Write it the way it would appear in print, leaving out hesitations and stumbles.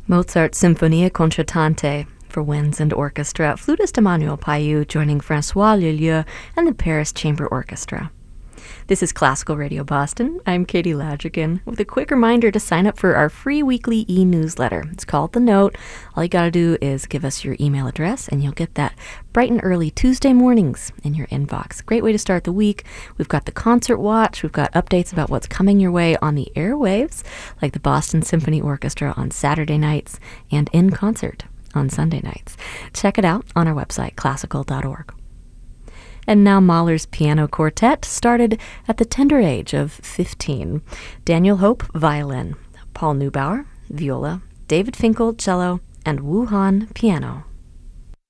Mozart's Sinfonia Concertante for winds and orchestra, flutist Emmanuel Payou joining Francois Leleux and the Paris Chamber Orchestra. This is Classical Radio Boston. I'm Katie Ladjigan with a quick reminder to sign up for our free weekly e-newsletter. It's called The Note. All you gotta do is give us your email address and you'll get that bright and early Tuesday mornings in your inbox. Great way to start the week. We've got the concert watch. We've got updates about what's coming your way on the airwaves, like the Boston Symphony Orchestra on Saturday nights and in concert on Sunday nights. Check it out on our website, classical.org. And now Mahler's Piano Quartet started at the tender age of 15. Daniel Hope, violin. Paul Neubauer, viola. David Finkel, cello. And Wu Han, piano.